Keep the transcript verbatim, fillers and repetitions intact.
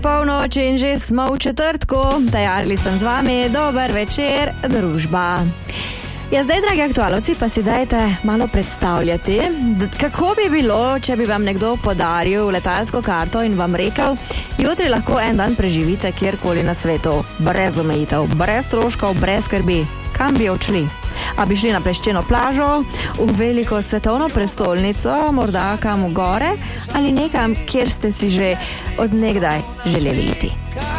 Polnoč in že smo v četrtku, Tajarlica z vami, dober večer, družba. Ja, zdaj, dragi aktualovci, pa si dajte malo predstavljati, kako bi bilo, če bi vam nekdo podaril letalsko karto in vam rekel, jutri lahko en dan preživite kjerkoli na svetu, brez omejitev, brez stroškov, brez skrbi. Kam bi odšli? A bi šli na peščeno plažo, v veliko svetovno prestolnico, morda kam v gore ali nekam, kjer ste si že od nekdaj želeli iti?